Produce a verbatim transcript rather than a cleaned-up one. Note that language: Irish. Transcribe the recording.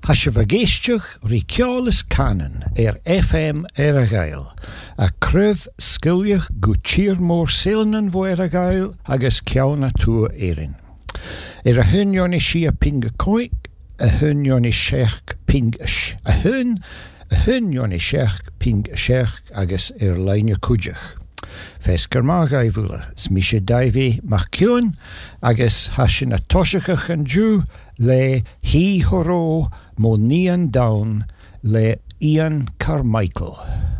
Has je vergeestjach Ricciolus Canon er F M er a gael, a cryf sgiliach gwtîr môr selenan vo er a gael agus ciauna tua erin. Er a hyn yon i si a ping a coig, a hyn yon i sheach ping a sh, a hyn, a hyn yon i sheach ping a sheach agus er leine cwjach. Fesgar mag ai vula, smishe daivi macion, agus hashin a toshachach an ju, le hi horo mo nian down, le Ian Carmichael.